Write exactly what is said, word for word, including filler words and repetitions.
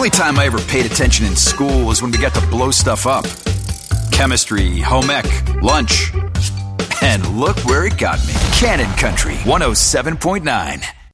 only time I ever paid attention in school was when we got to blow stuff up. Chemistry, home ec, lunch. And look where it got me. Cannon Country, one oh seven point nine.